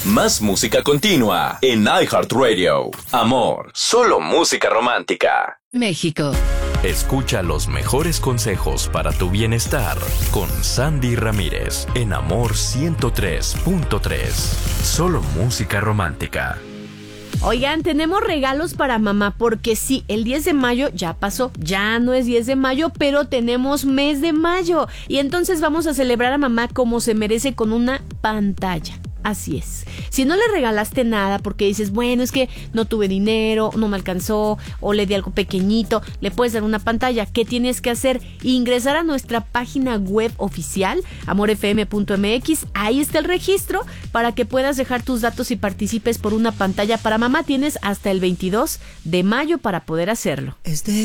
Más música continua en iHeartRadio. Amor, solo música romántica. México. Escucha los mejores consejos para tu bienestar con Sandy Ramírez en Amor 103.3. Solo música romántica. Oigan, tenemos regalos para mamá porque sí, el 10 de mayo ya pasó, ya no es 10 de mayo, pero tenemos mes de mayo y entonces vamos a celebrar a mamá como se merece con una pantalla. Así es. Si no le regalaste nada porque dices, bueno, es que no tuve dinero, no me alcanzó o le di algo pequeñito, le puedes dar una pantalla. ¿Qué tienes que hacer? Ingresar a nuestra página web oficial, amorfm.mx. Ahí está el registro para que puedas dejar tus datos y participes por una pantalla para mamá. Tienes hasta el 22 de mayo para poder hacerlo.